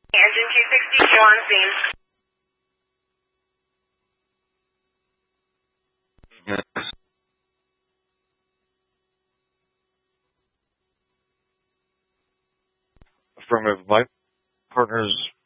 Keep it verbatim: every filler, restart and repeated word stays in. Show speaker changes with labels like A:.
A: Engine two sixty-two on scene.
B: Yes. Affirmative. My partner's